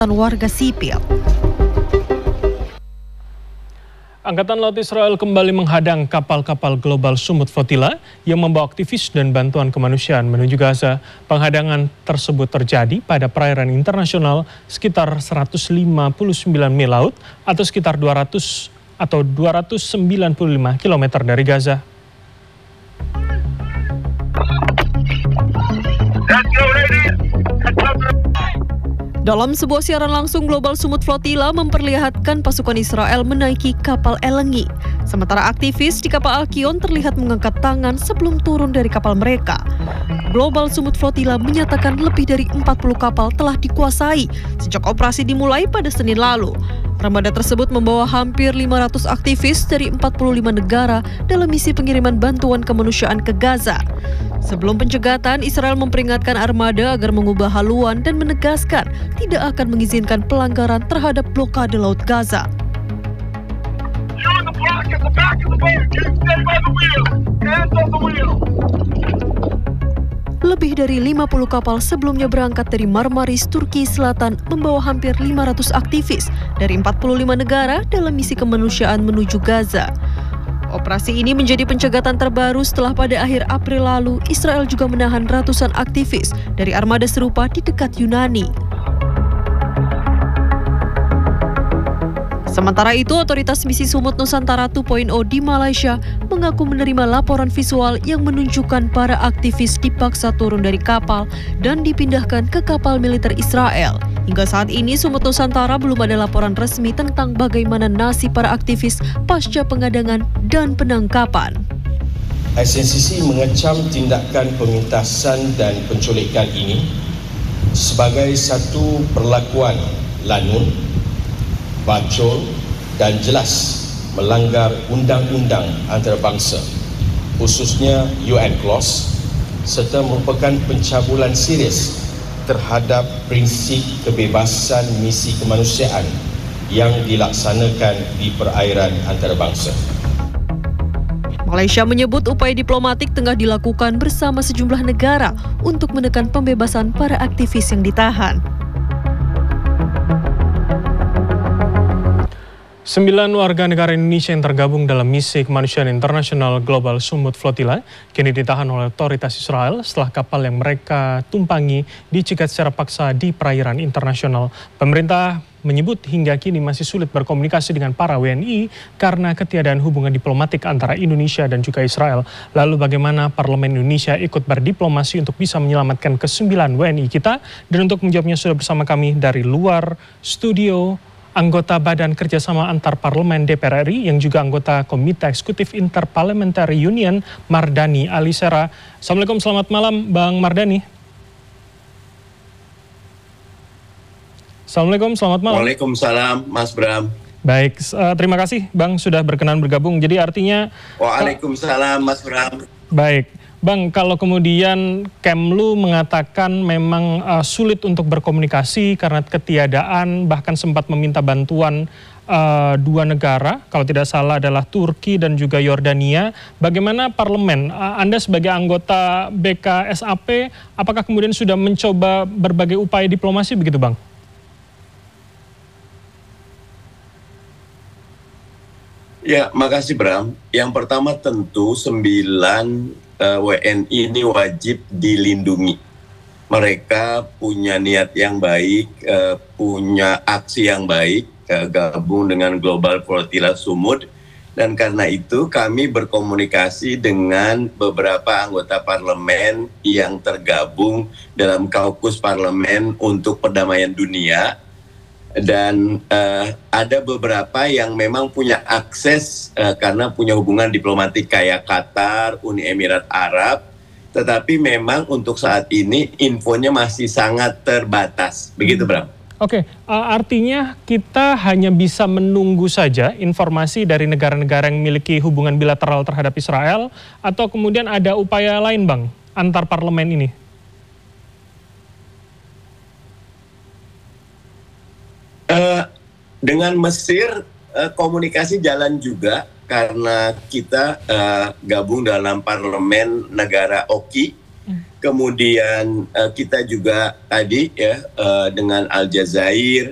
warga sipil. Angkatan Laut Israel kembali menghadang kapal-kapal global Sumut Flotilla yang membawa aktivis dan bantuan kemanusiaan menuju Gaza. Penghadangan tersebut terjadi pada perairan internasional sekitar 159 mil laut atau sekitar 295 km dari Gaza. Dalam sebuah siaran langsung, Global Sumut Flotilla memperlihatkan pasukan Israel menaiki kapal Elengi. Sementara aktivis di kapal Alkion terlihat mengangkat tangan sebelum turun dari kapal mereka. Global Sumut Flotilla menyatakan lebih dari 40 kapal telah dikuasai sejak operasi dimulai pada Senin lalu. Armada tersebut membawa hampir 500 aktivis dari 45 negara dalam misi pengiriman bantuan kemanusiaan ke Gaza. Sebelum pencegatan, Israel memperingatkan armada agar mengubah haluan dan menegaskan tidak akan mengizinkan pelanggaran terhadap blokade Laut Gaza. Lebih dari 50 kapal sebelumnya berangkat dari Marmaris, Turki Selatan membawa hampir 500 aktivis dari 45 negara dalam misi kemanusiaan menuju Gaza. Operasi ini menjadi pencegatan terbaru setelah pada akhir April lalu Israel juga menahan ratusan aktivis dari armada serupa di dekat Yunani. Sementara itu, otoritas misi Sumut Nusantara 2.0 di Malaysia mengaku menerima laporan visual yang menunjukkan para aktivis dipaksa turun dari kapal dan dipindahkan ke kapal militer Israel. Hingga saat ini, Sumut Nusantara belum ada laporan resmi tentang bagaimana nasib para aktivis pasca pengadangan dan penangkapan. SNCC mengecam tindakan pemintasan dan penculikan ini sebagai satu perlakuan lanun, bacol dan jelas melanggar undang-undang antarabangsa, khususnya UN Clause, serta merupakan pencabulan serius terhadap prinsip kebebasan misi kemanusiaan yang dilaksanakan di perairan antarabangsa. Malaysia menyebut upaya diplomatik tengah dilakukan bersama sejumlah negara untuk menekan pembebasan para aktivis yang ditahan. 9 warga negara Indonesia yang tergabung dalam misi kemanusiaan internasional Global Sumut Flotilla kini ditahan oleh otoritas Israel setelah kapal yang mereka tumpangi dicegat secara paksa di perairan internasional. Pemerintah menyebut hingga kini masih sulit berkomunikasi dengan para WNI karena ketiadaan hubungan diplomatik antara Indonesia dan juga Israel. Lalu bagaimana Parlemen Indonesia ikut berdiplomasi untuk bisa menyelamatkan ke-9 WNI kita? Dan untuk menjawabnya sudah bersama kami dari luar studio, anggota Badan Kerjasama Antar Parlemen DPR RI yang juga anggota Komite Eksekutif Interparliamentary Union, Mardani Alisera. Assalamualaikum, selamat malam Bang Mardani. Assalamualaikum, selamat malam. Waalaikumsalam, Mas Bram. Baik, terima kasih Bang sudah berkenan bergabung. Jadi artinya... Waalaikumsalam, Mas Bram. Baik. Bang, kalau kemudian Kemlu mengatakan memang sulit untuk berkomunikasi karena ketiadaan, bahkan sempat meminta bantuan dua negara, kalau tidak salah adalah Turki dan juga Yordania. Bagaimana parlemen, Anda sebagai anggota BKSAP, apakah kemudian sudah mencoba berbagai upaya diplomasi begitu Bang? Ya, makasih Bram. Yang pertama tentu 9 WNI ini wajib dilindungi. Mereka punya niat yang baik, punya aksi yang baik, gabung dengan Global Flotilla Sumut. Dan karena itu kami berkomunikasi dengan beberapa anggota parlemen yang tergabung dalam kaukus parlemen untuk perdamaian dunia. Dan ada beberapa yang memang punya akses karena punya hubungan diplomatik kayak Qatar, Uni Emirat Arab, tetapi memang untuk saat ini infonya masih sangat terbatas. Begitu Bram. Oke, artinya kita hanya bisa menunggu saja informasi dari negara-negara yang memiliki hubungan bilateral terhadap Israel, atau kemudian ada upaya lain Bang antar parlemen ini? Dengan Mesir komunikasi jalan juga karena kita gabung dalam parlemen negara Oki. Kemudian kita juga tadi ya dengan Aljazair